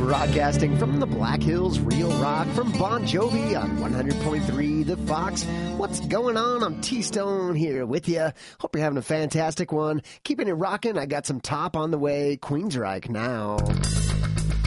Broadcasting from the Black Hills Real Rock from Bon Jovi on 100.3 The Fox. What's going on? I'm T-Stone here with you. Hope you're having a fantastic one. Keeping it rocking. I got some top on the way. Queensryche now.